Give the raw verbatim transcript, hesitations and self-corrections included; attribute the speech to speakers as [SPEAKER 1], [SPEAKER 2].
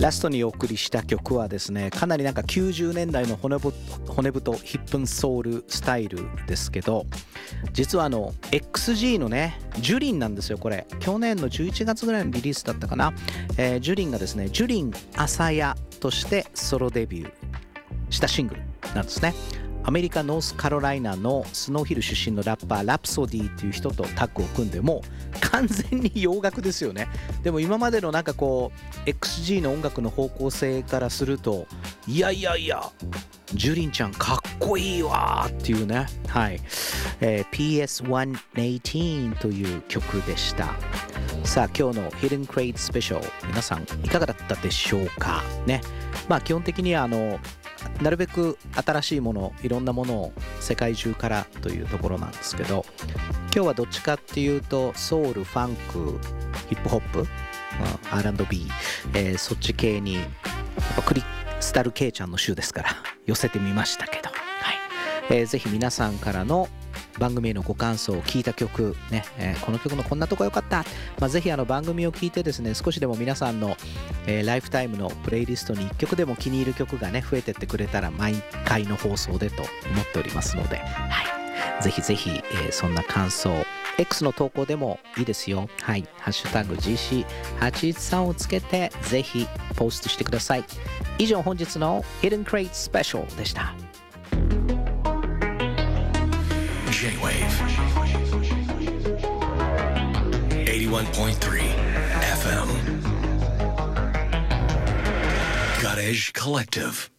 [SPEAKER 1] ラストにお送りした曲はですね、かなりなんかきゅうじゅうねんだいの骨ぶ骨太ヒップンソウルスタイルですけど、実はあの エックスジー のねジュリンなんですよ。これ去年のじゅういちがつぐらいのリリースだったかな、えー、ジュリンがですねジュリン朝やとしてソロデビューしたシングルなんですね。アメリカノースカロライナのスノーヒル出身のラッパーラプソディという人とタッグを組んで、もう完全に洋楽ですよね。でも今までのなんかこう エックスジー の音楽の方向性からすると、いやいやいやジュリンちゃんかっこいいわっていうね、はい、えー、ピーエスひゃくじゅうはち という曲でした。さあ今日の Hidden Crate Special、 皆さんいかがだったでしょうかね。まあ基本的にはあのなるべく新しいもの、いろんなものを世界中からというところなんですけど、今日はどっちかっていうとソウル、ファンク、ヒップホップ、うん、アールアンドビー、えー、そっち系にやっぱクリスタルケイちゃんの週ですから寄せてみましたけど、はい、えー、ぜひ皆さんからの番組へのご感想、聞いた曲ね、えー、この曲のこんなとこ良かった、まあ、ぜひあの番組を聞いてですね、少しでも皆さんの、えー、ライフタイムのプレイリストにいっきょくでも気に入る曲がね増えてってくれたら毎回の放送でと思っておりますので、はい、ぜひぜひ、えー、そんな感想 X の投稿でもいいですよ。はい、ハッシュタグ ジーシーはちいちさん をつけてぜひポストしてください。以上本日の Hidden Crate Special でした。
[SPEAKER 2] J-Wave eighty-one point three F M Garage Collective.